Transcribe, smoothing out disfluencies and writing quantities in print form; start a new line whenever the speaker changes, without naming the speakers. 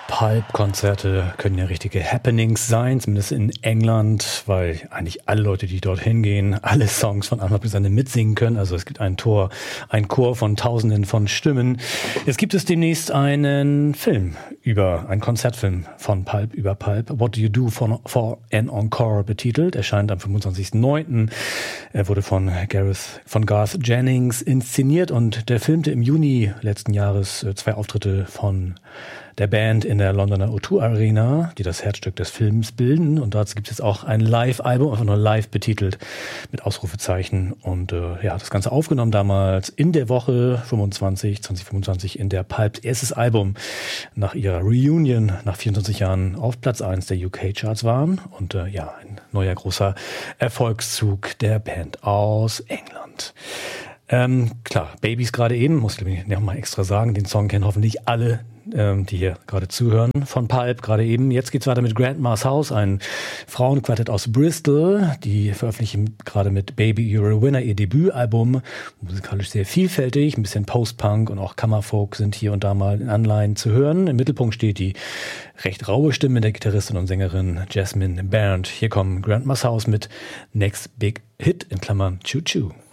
Pulp-Konzerte können ja richtige Happenings sein, zumindest in England, weil eigentlich alle Leute, die dorthin gehen, alle Songs von Anfang bis Ende mitsingen können. Also es gibt einen Chor von Tausenden von Stimmen. Jetzt gibt es demnächst einen Konzertfilm von Pulp über Pulp. What Do You Do for an Encore betitelt. Erscheint am 25.09. Er wurde von Garth Jennings inszeniert und der filmte im Juni letzten Jahres 2 Auftritte von der Band in der Londoner O2 Arena, die das Herzstück des Films bilden. Und dazu gibt es jetzt auch ein Live-Album, einfach nur live betitelt, mit Ausrufezeichen. Und das Ganze aufgenommen damals in der Woche 2025 in der Pulps erstes Album nach ihrer Reunion nach 24 Jahren auf Platz 1 der UK-Charts waren. Und ein neuer großer Erfolgszug der Band aus England. Klar, Babies gerade eben, muss ich noch mal extra sagen, den Song kennen hoffentlich alle, die hier gerade zuhören, von Pulp gerade eben. Jetzt geht's weiter mit Grandma's House, ein Frauenquartett aus Bristol. Die veröffentlichen gerade mit Baby You're a Winner ihr Debütalbum. Musikalisch sehr vielfältig, ein bisschen Post-Punk und auch Kammerfolk sind hier und da mal in Anleihen zu hören. Im Mittelpunkt steht die recht raue Stimme der Gitarristin und Sängerin Jasmine Barrett. Hier kommen Grandma's House mit Next Big Hit in Klammern Choo Choo.